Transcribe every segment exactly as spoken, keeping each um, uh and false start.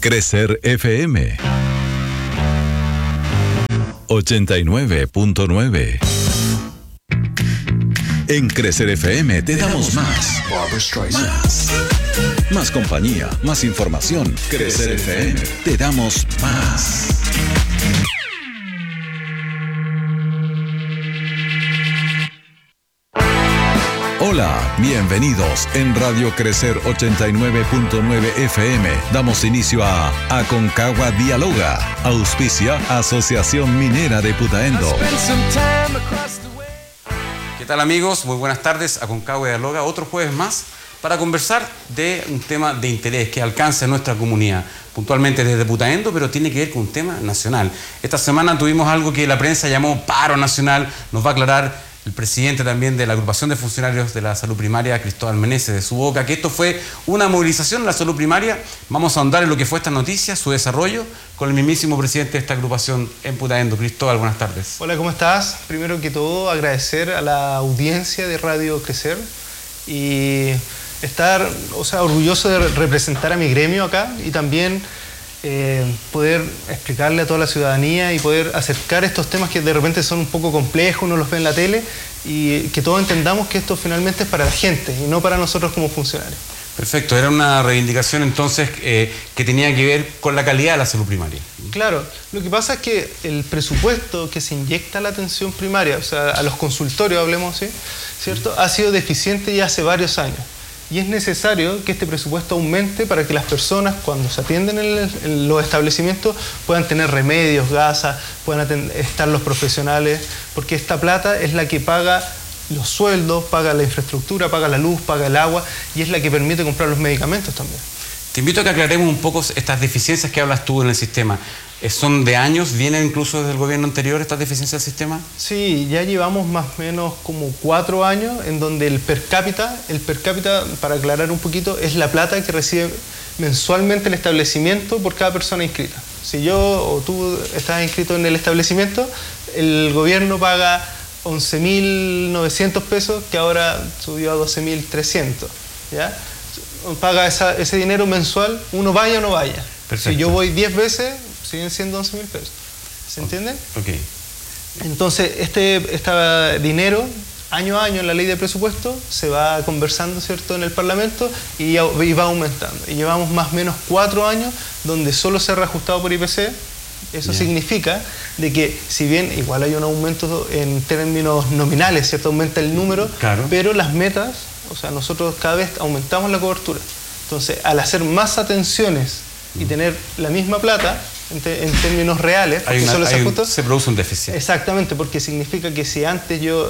Crecer F M ochenta y nueve punto nueve. En Crecer F M te damos más. Más. Más compañía, más información. Crecer F M, te damos más. Hola, bienvenidos. En Radio Crecer ochenta y nueve punto nueve F M damos inicio a Aconcagua Dialoga. Auspicia Asociación Minera de Putaendo. ¿Qué tal, amigos? Muy buenas tardes. Aconcagua Dialoga, otro jueves más para conversar de un tema de interés que alcance a nuestra comunidad, puntualmente desde Putaendo, pero tiene que ver con un tema nacional. Esta semana tuvimos algo que la prensa llamó paro nacional. Nos va a aclarar el presidente también de la agrupación de funcionarios de la salud primaria, Cristóbal Meneses, de su boca, que esto fue una movilización en la salud primaria. Vamos a ahondar en lo que fue esta noticia, su desarrollo, con el mismísimo presidente de esta agrupación en Putaendo. Cristóbal, buenas tardes. Hola, ¿cómo estás? Primero que todo, agradecer a la audiencia de Radio Crecer y estar, o sea, orgulloso de representar a mi gremio acá y también Eh, poder explicarle a toda la ciudadanía y poder acercar estos temas que de repente son un poco complejos, uno los ve en la tele, y que todos entendamos que esto finalmente es para la gente y no para nosotros como funcionarios. Perfecto, era una reivindicación entonces eh, que tenía que ver con la calidad de la salud primaria. Claro, lo que pasa es que el presupuesto que se inyecta a la atención primaria, o sea, a los consultorios, hablemos así, ¿cierto?, ha sido deficiente ya hace varios años. Y es necesario que este presupuesto aumente para que las personas, cuando se atienden en, el, en los establecimientos, puedan tener remedios, gasas, puedan atender, estar los profesionales, porque esta plata es la que paga los sueldos, paga la infraestructura, paga la luz, paga el agua, y es la que permite comprar los medicamentos también. Te invito a que aclaremos un poco estas deficiencias que hablas tú en el sistema. ¿Son de años? ¿Vienen incluso desde el gobierno anterior estas deficiencias del sistema? Sí, ya llevamos más o menos como cuatro años en donde el per cápita, el per cápita, para aclarar un poquito, es la plata que recibe mensualmente el establecimiento por cada persona inscrita. Si yo o tú estás inscrito en el establecimiento, el gobierno paga once mil novecientos pesos, que ahora subió a doce mil trescientos, ¿ya? Paga esa, ese dinero mensual, uno vaya o no vaya. Perfecto. Si yo voy diez veces, siguen siendo once mil pesos. ¿Se entiende? Ok. Entonces, este, este dinero, año a año en la ley de presupuesto, se va conversando, ¿cierto?, en el Parlamento y, y va aumentando. Y llevamos más o menos cuatro años donde solo se ha reajustado por I P C. Eso Bien. Significa de que, si bien igual hay un aumento en términos nominales, ¿cierto?, aumenta el número, claro, pero las metas, o sea, nosotros cada vez aumentamos la cobertura. Entonces, al hacer más atenciones y tener la misma plata en, te, en términos reales, hay una, solo hay se, un, se produce un déficit. Exactamente, porque significa que si antes yo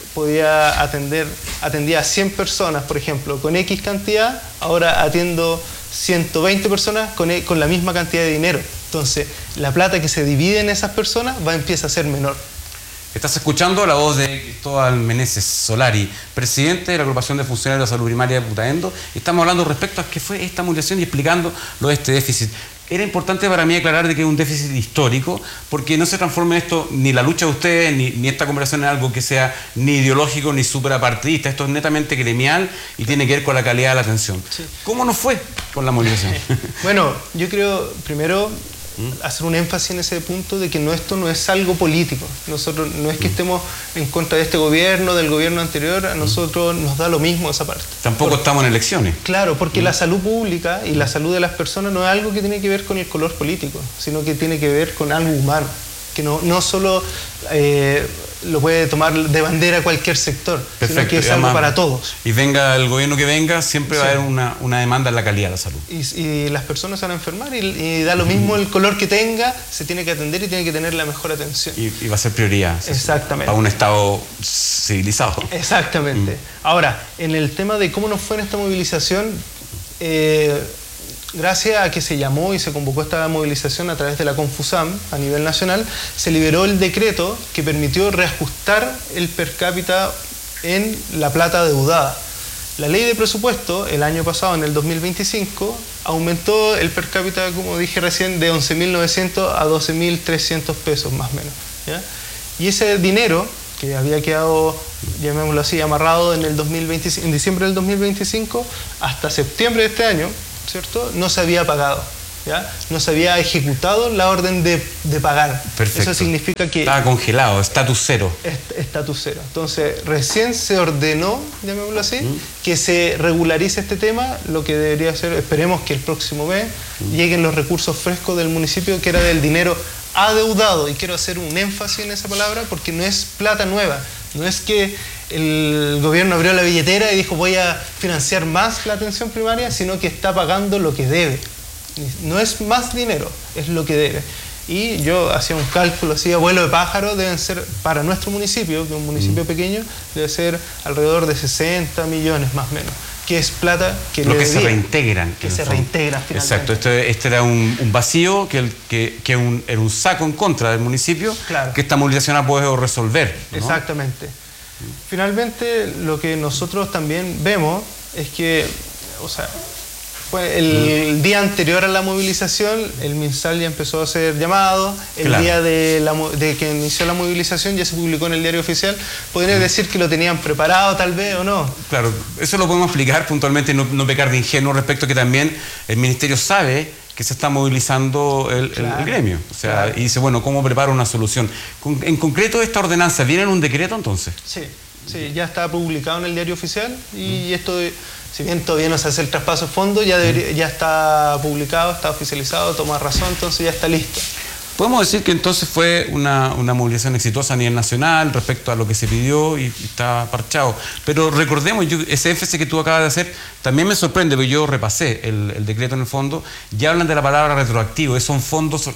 podía atender, atendía a cien personas, por ejemplo, con X cantidad, ahora atiendo ciento veinte personas con, con la misma cantidad de dinero. Entonces, la plata que se divide en esas personas va empieza a ser menor. Estás escuchando la voz de Cristóbal Meneses Solari, presidente de la agrupación de funcionarios de salud primaria de Putaendo. Estamos hablando respecto a qué fue esta movilización y explicando lo de este déficit. Era importante para mí aclarar de que es un déficit histórico, porque no se transforme esto, ni la lucha de ustedes, ni, ni esta conversación en algo que sea ni ideológico ni superapartidista. Esto es netamente gremial y tiene que ver con la calidad de la atención. Sí. ¿Cómo nos fue con la movilización? Bueno, yo creo, primero, hacer un énfasis en ese punto de que no, esto no es algo político. Nosotros no es que estemos en contra de este gobierno, del gobierno anterior, a nosotros nos da lo mismo esa parte. Tampoco porque, estamos en elecciones. Claro, porque ¿Mm? la salud pública y la salud de las personas no es algo que tiene que ver con el color político, sino que tiene que ver con algo humano, que no, no solo eh, lo puede tomar de bandera cualquier sector, Perfecto. Sino que es algo para todos. Y venga el gobierno que venga, siempre sí. va a haber una, una demanda en la calidad de la salud. Y, y las personas se van a enfermar y, y da lo mismo el color que tenga, se tiene que atender y tiene que tener la mejor atención. Y, y va a ser prioridad. Exactamente. Para un Estado civilizado. Exactamente. Mm. Ahora, en el tema de cómo nos fue en esta movilización, eh, gracias a que se llamó y se convocó esta movilización a través de la Confusam a nivel nacional, se liberó el decreto que permitió reajustar el per cápita en la plata deudada. La ley de presupuesto, el año pasado, en el dos mil veinticinco, aumentó el per cápita, como dije recién, de once mil novecientos a doce mil trescientos pesos, más o menos, ¿ya? Y ese dinero, que había quedado, llamémoslo así, amarrado en, el dos mil veinticinco, en diciembre del dos mil veinticinco, hasta septiembre de este año, ¿cierto?, no se había pagado. ¿ya? No se había ejecutado la orden de, de pagar. Perfecto. Eso significa que... Estaba congelado, estatus cero. Estatus cero. Entonces, recién se ordenó, llamémoslo así, mm. que se regularice este tema, lo que debería ser, esperemos que el próximo mes mm. lleguen los recursos frescos del municipio, que era del dinero adeudado, y quiero hacer un énfasis en esa palabra porque no es plata nueva, no es que el gobierno abrió la billetera y dijo voy a financiar más la atención primaria, sino que está pagando lo que debe. No es más dinero, es lo que debe. Y yo hacía un cálculo así, abuelo de pájaro, deben ser para nuestro municipio, que es un municipio mm. pequeño, debe ser alrededor de sesenta millones más o menos, que es plata que lo le que debía, se reintegran. Que se reintegran finalmente. Exacto, este, este era un, un vacío que, el, que, que un, era un saco en contra del municipio, claro. que esta movilización ha podido resolver, ¿no? Exactamente. Finalmente, lo que nosotros también vemos es que, o sea, pues el día anterior a la movilización, el MinSal ya empezó a hacer llamados. El claro. día de, la, de que inició la movilización ya se publicó en el diario oficial. Podría decir que lo tenían preparado tal vez o no. Claro, eso lo podemos explicar puntualmente, no, no pecar de ingenuo respecto a que también el ministerio sabe que se está movilizando el, claro. el, el gremio. O sea, claro. y dice, bueno, ¿cómo preparo una solución? Con, en concreto, ¿esta ordenanza viene en un decreto entonces? Sí, sí, ya está publicado en el diario oficial y mm. esto... Si bien todavía no se hace el traspaso de fondo, ya, debería, ya está publicado, está oficializado, toma razón, entonces ya está listo. Podemos decir que entonces fue una, una movilización exitosa a nivel nacional respecto a lo que se pidió y, y está parchado. Pero recordemos, yo, ese énfasis que tú acabas de hacer también me sorprende, porque yo repasé el, el decreto en el fondo, ya hablan de la palabra retroactivo, esos son fondos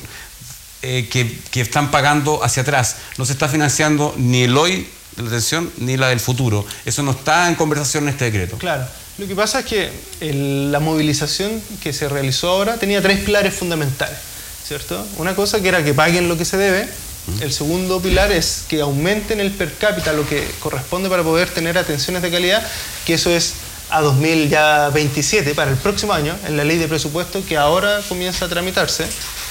eh, que, que están pagando hacia atrás. No se está financiando ni el hoy de la atención ni la del futuro. Eso no está en conversación en este decreto. Claro. Lo que pasa es que el, la movilización que se realizó ahora tenía tres pilares fundamentales, ¿cierto? Una cosa que era que paguen lo que se debe. Uh-huh. El segundo pilar es que aumenten el per cápita, lo que corresponde para poder tener atenciones de calidad, que eso es a dos mil veintisiete, para el próximo año, en la ley de presupuesto que ahora comienza a tramitarse.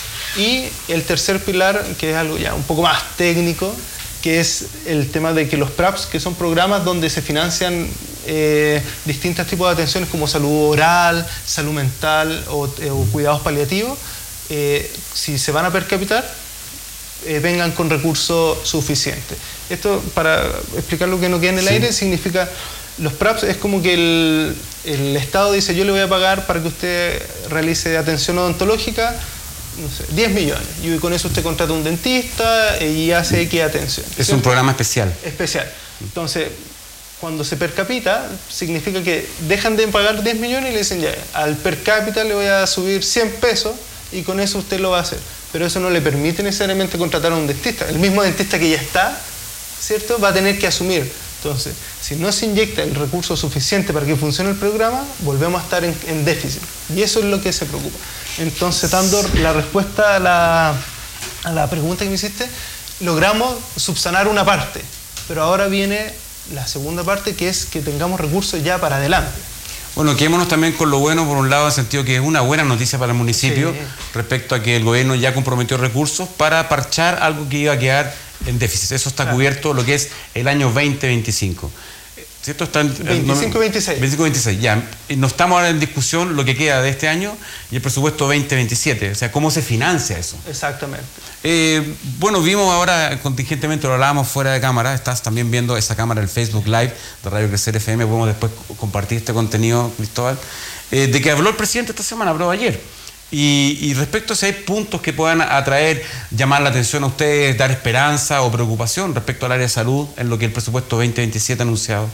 Y el tercer pilar, que es algo ya un poco más técnico, que es el tema de que los P R A Ps, que son programas donde se financian eh, distintos tipos de atenciones como salud oral, salud mental o, eh, o cuidados paliativos, eh, si se van a per capitar, eh, vengan con recursos suficientes. Esto, para explicar lo que no queda en el sí. aire, significa, los P R A Ps es como que el, el Estado dice, yo le voy a pagar para que usted realice atención odontológica, no sé, diez millones, y con eso usted contrata un dentista y hace X atención. Es ¿cierto? Un programa especial. Especial. Entonces, cuando se per capita, significa que dejan de pagar diez millones y le dicen, ya, al per cápita le voy a subir cien pesos y con eso usted lo va a hacer. Pero eso no le permite necesariamente contratar a un dentista. El mismo dentista que ya está, ¿cierto?, va a tener que asumir. Entonces, si no se inyecta el recurso suficiente para que funcione el programa, volvemos a estar en, en déficit. Y eso es lo que se preocupa. Entonces, dando la respuesta a la, a la pregunta que me hiciste, logramos subsanar una parte, pero ahora viene la segunda parte, que es que tengamos recursos ya para adelante. Bueno, quedémonos también con lo bueno, por un lado, en el sentido que es una buena noticia para el municipio, sí. respecto a que el gobierno ya comprometió recursos para parchar algo que iba a quedar en déficit. Eso está claro. cubierto lo que es el año veinte veinticinco. ¿Cierto? Está en, veinticinco veintiséis. veinticinco veintiséis, ya. No estamos ahora en discusión lo que queda de este año y el presupuesto veinte veintisiete. O sea, ¿cómo se financia eso? Exactamente. Eh, bueno, vimos ahora, contingentemente lo hablábamos fuera de cámara, estás también viendo esa cámara, el Facebook Live de Radio Crecer F M, podemos después compartir este contenido, Cristóbal, eh, de que habló el presidente esta semana, habló ayer. Y, y respecto a si hay puntos que puedan atraer, llamar la atención a ustedes, dar esperanza o preocupación respecto al área de salud en lo que el presupuesto veinte veintisiete ha anunciado.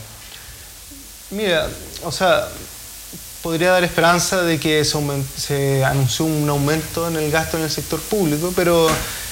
Mira, o sea, podría dar esperanza de que se, se anunció un aumento en el gasto en el sector público, pero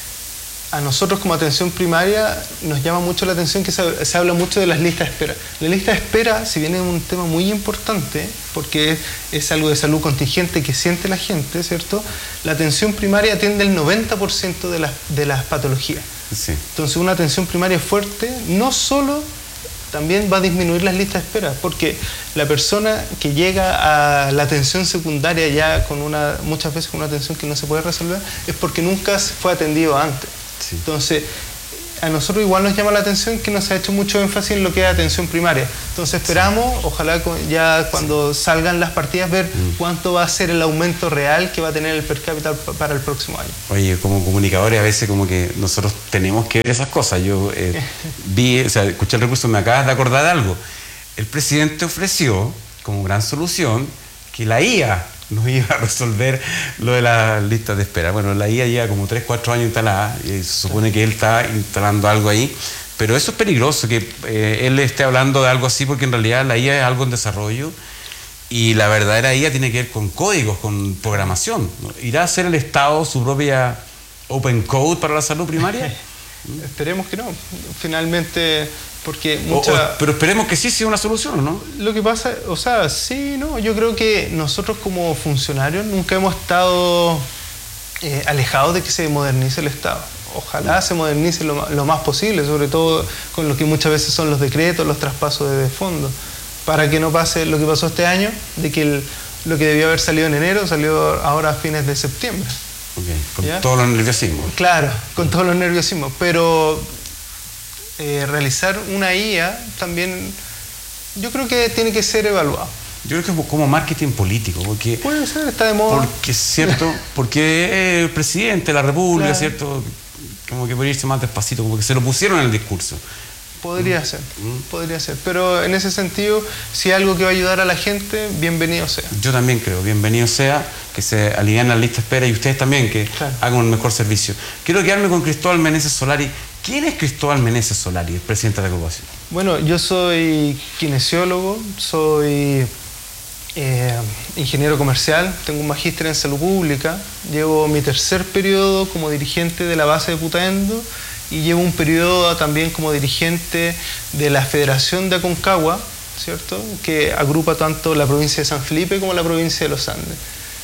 a nosotros como atención primaria nos llama mucho la atención que se, se habla mucho de las listas de espera. La lista de espera, si bien es un tema muy importante, porque es, es algo de salud contingente que siente la gente, ¿cierto? La atención primaria atiende el noventa por ciento de las, de las patologías. Sí. Entonces, una atención primaria fuerte no solo también va a disminuir las listas de espera, porque la persona que llega a la atención secundaria ya con una, muchas veces con una atención que no se puede resolver, es porque nunca fue atendido antes. Sí. Entonces, a nosotros igual nos llama la atención que no se ha hecho mucho énfasis en lo que es atención primaria. Entonces esperamos, sí. ojalá ya cuando sí. salgan las partidas, ver mm. cuánto va a ser el aumento real que va a tener el per cápita para el próximo año. Oye, como comunicadores a veces como que nosotros tenemos que ver esas cosas. Yo eh, vi, o sea, escuché el recurso, me acabas de acordar de algo. El presidente ofreció como gran solución que la I A nos iba a resolver lo de las listas de espera. Bueno, la I A lleva como tres, cuatro años instalada y se supone que él está instalando algo ahí, pero eso es peligroso, que eh, él esté hablando de algo así, porque en realidad la I A es algo en desarrollo y la verdadera I A tiene que ver con códigos, con programación, ¿no? ¿Irá a hacer el Estado su propia open code para la salud primaria? Esperemos que no. Finalmente... Porque mucha... o, o, pero esperemos que sí sea una solución, ¿no? Lo que pasa, o sea, sí, no, yo creo que nosotros como funcionarios nunca hemos estado eh, alejados de que se modernice el Estado. Ojalá se modernice lo, lo más posible, sobre todo con lo que muchas veces son los decretos, los traspasos de fondos, para que no pase lo que pasó este año, de que el, lo que debió haber salido en enero salió ahora a fines de septiembre. Okay, con ¿ya? todos los nerviosismos. Claro, con todos los nerviosismos, pero... Eh, realizar una I A también yo creo que tiene que ser evaluado. Yo creo que es como marketing político, porque puede ser, está de moda. Porque es cierto, porque el presidente de la República, claro. cierto, como que podría irse más despacito, como que se lo pusieron en el discurso. Podría mm. ser, mm. podría ser, pero en ese sentido, si hay algo que va a ayudar a la gente, bienvenido sea. Yo también creo, bienvenido sea, que se alivianen las listas de espera y ustedes también, que claro. hagan un mejor servicio. Quiero quedarme con Cristóbal Meneses Solari. ¿Quién es Cristóbal Meneses Solari, el presidente de la agrupación? Bueno, yo soy kinesiólogo, soy eh, ingeniero comercial, tengo un magíster en salud pública, llevo mi tercer periodo como dirigente de la base de Putaendo y llevo un periodo también como dirigente de la Federación de Aconcagua, ¿cierto?, que agrupa tanto la provincia de San Felipe como la provincia de Los Andes.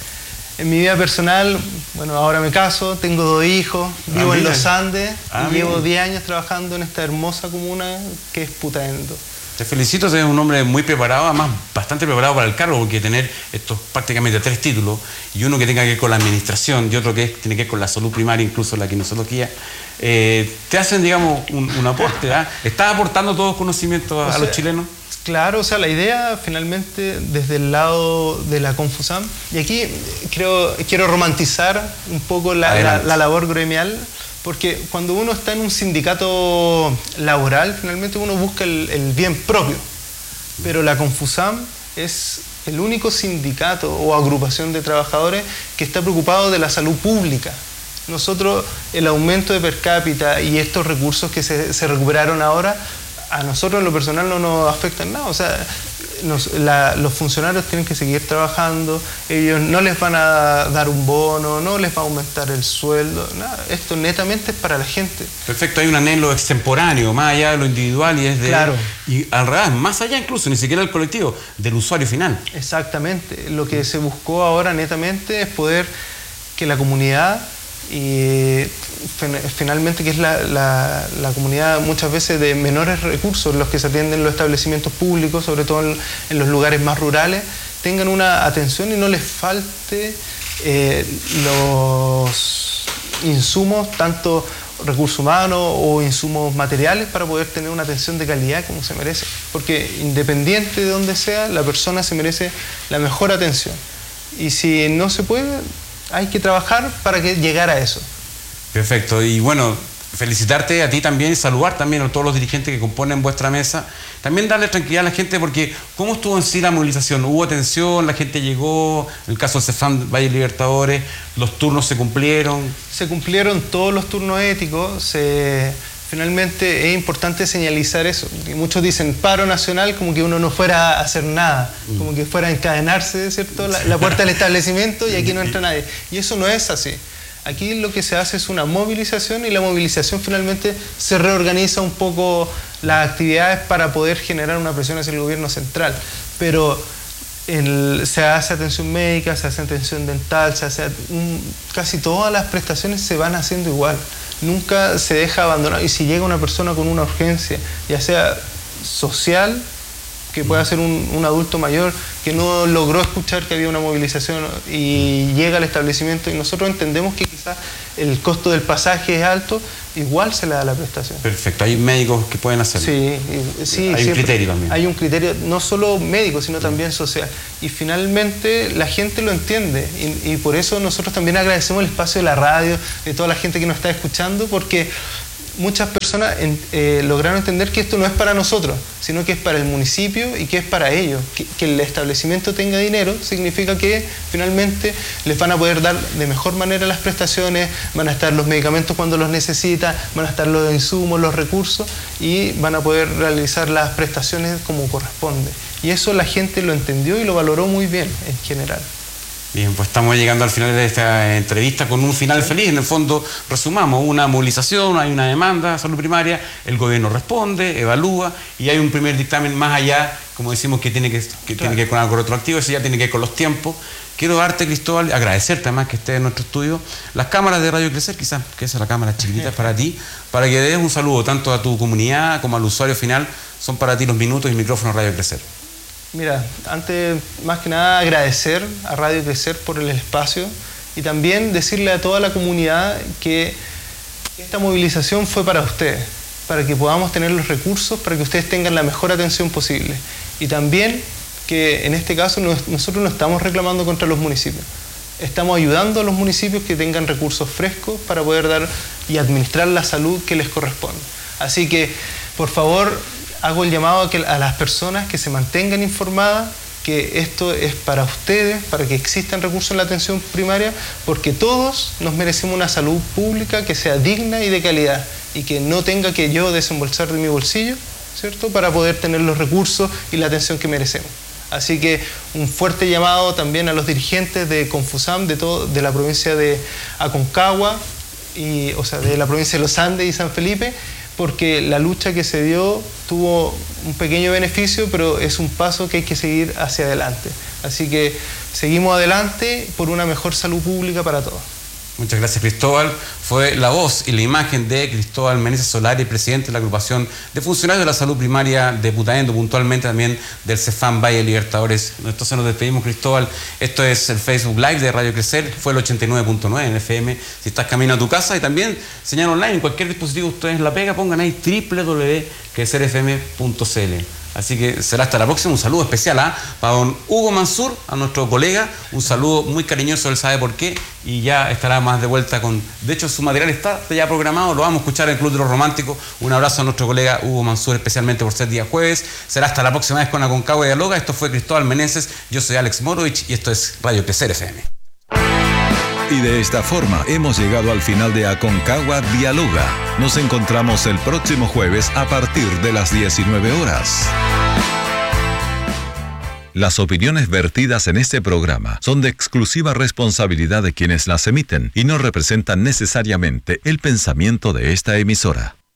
En mi vida personal, bueno, ahora me caso, tengo dos hijos, vivo ah, en Los Andes ah, y llevo diez años trabajando en esta hermosa comuna que es Putaendo. Te felicito, eres un hombre muy preparado, además bastante preparado para el cargo, porque tener estos prácticamente tres títulos, y uno que tenga que ver con la administración y otro que tiene que ver con la salud primaria, incluso la kinesiología, eh, te hacen, digamos, un, un aporte. ¿eh? ¿Estás aportando todos los conocimientos a, o sea, a los chilenos? Claro, o sea, la idea finalmente desde el lado de la Confusam, y aquí creo, quiero romantizar un poco la, la, la labor gremial, porque cuando uno está en un sindicato laboral, finalmente uno busca el, el bien propio, pero la Confusam es el único sindicato o agrupación de trabajadores que está preocupado de la salud pública. Nosotros, el aumento de per cápita y estos recursos que se, se recuperaron ahora, a nosotros en lo personal no nos afectan nada, o sea, nos, la, los funcionarios tienen que seguir trabajando, ellos no les van a dar un bono, no les va a aumentar el sueldo, nada, esto netamente es para la gente. Perfecto, hay un anhelo extemporáneo, más allá de lo individual y es de... Claro. Y al revés, más allá incluso, ni siquiera del colectivo, del usuario final. Exactamente, lo que se buscó ahora netamente es poder que la comunidad y finalmente que es la, la, la comunidad muchas veces de menores recursos, los que se atienden en los establecimientos públicos, sobre todo en, en los lugares más rurales, tengan una atención y no les falte eh, los insumos, tanto recursos humanos o insumos materiales, para poder tener una atención de calidad como se merece, porque independiente de donde sea, la persona se merece la mejor atención, y si no se puede, hay que trabajar para que llegar a eso. Perfecto, y bueno, felicitarte a ti también y saludar también a todos los dirigentes que componen vuestra mesa. También darle tranquilidad a la gente, porque ¿cómo estuvo en sí la movilización? ¿Hubo atención? ¿La gente llegó? En el caso de Cefam Valle Libertadores, ¿los turnos se cumplieron? Se cumplieron todos los turnos éticos. Se... Finalmente es importante señalizar eso. Muchos dicen paro nacional, como que uno no fuera a hacer nada, como que fuera a encadenarse, ¿cierto?, la, la puerta del establecimiento y aquí no entra nadie. Y eso no es así. Aquí lo que se hace es una movilización, y la movilización finalmente se reorganiza un poco las actividades para poder generar una presión hacia el gobierno central. Pero el, se hace atención médica, se hace atención dental, se hace un, casi todas las prestaciones se van haciendo igual. Nunca se deja abandonado, y si llega una persona con una urgencia, ya sea social que pueda ser un, un adulto mayor que no logró escuchar que había una movilización y llega al establecimiento y nosotros entendemos que quizás el costo del pasaje es alto, igual se le da la prestación. Perfecto, hay médicos que pueden hacerlo. Sí, sí, hay un criterio también. Hay un criterio no solo médico, sino también social. Y finalmente la gente lo entiende y, y por eso nosotros también agradecemos el espacio de la radio, de toda la gente que nos está escuchando, porque muchas personas en, eh, lograron entender que esto no es para nosotros, sino que es para el municipio y que es para ellos. Que, que el establecimiento tenga dinero significa que finalmente les van a poder dar de mejor manera las prestaciones, van a estar los medicamentos cuando los necesitan, van a estar los insumos, los recursos y van a poder realizar las prestaciones como corresponde. Y eso la gente lo entendió y lo valoró muy bien en general. Bien, pues estamos llegando al final de esta entrevista con un final feliz. En el fondo, resumamos, una movilización, hay una demanda de salud primaria, el gobierno responde, evalúa y hay un primer dictamen más allá, como decimos, que tiene que, que, claro. tiene que ver con algo retroactivo, eso ya tiene que ver con los tiempos. Quiero darte, Cristóbal, agradecerte además que estés en nuestro estudio. Las cámaras de Radio Crecer, quizás, que esa es la cámara chiquitita, es para ti, para que des un saludo tanto a tu comunidad como al usuario final. Son para ti los minutos y el micrófono Radio Crecer. Mira, antes, más que nada, agradecer a Radio Crecer por el espacio y también decirle a toda la comunidad que esta movilización fue para ustedes, para que podamos tener los recursos, para que ustedes tengan la mejor atención posible. Y también que en este caso nosotros no estamos reclamando contra los municipios, estamos ayudando a los municipios que tengan recursos frescos para poder dar y administrar la salud que les corresponde. Así que, por favor, hago el llamado a, que, a las personas que se mantengan informadas, que esto es para ustedes, para que existan recursos en la atención primaria, porque todos nos merecemos una salud pública que sea digna y de calidad, y que no tenga que yo desembolsar de mi bolsillo, ¿cierto?, para poder tener los recursos y la atención que merecemos. Así que un fuerte llamado también a los dirigentes de Confusam, de, todo, de la provincia de Aconcagua, y, o sea, de la provincia de Los Andes y San Felipe, porque la lucha que se dio tuvo un pequeño beneficio, pero es un paso que hay que seguir hacia adelante. Así que seguimos adelante por una mejor salud pública para todos. Muchas gracias, Cristóbal. Fue la voz y la imagen de Cristóbal Meneses Solari, presidente de la agrupación de funcionarios de la salud primaria de Putaendo, puntualmente también del Cefam Valle Libertadores. Entonces nos despedimos, Cristóbal. Esto es el Facebook Live de Radio Crecer, fue el ochenta y nueve punto nueve en F M. Si estás camino a tu casa, y también señal online, en cualquier dispositivo ustedes la pega, pongan ahí doble u doble u doble u punto crecer f m punto c l. Así que será hasta la próxima. Un saludo especial ¿eh? para don Hugo Mansur, a nuestro colega. Un saludo muy cariñoso, él sabe por qué. Y ya estará más de vuelta con... De hecho, su material está ya programado, lo vamos a escuchar en el Club de los Románticos. Un abrazo a nuestro colega Hugo Mansur, especialmente por ser día jueves. Será hasta la próxima vez con Aconcagua Dialoga. Esto fue Cristóbal Meneses, yo soy Alex Morovich y esto es Radio Crecer F M. Y de esta forma hemos llegado al final de Aconcagua Dialoga. Nos encontramos el próximo jueves a partir de las diecinueve horas. Las opiniones vertidas en este programa son de exclusiva responsabilidad de quienes las emiten y no representan necesariamente el pensamiento de esta emisora.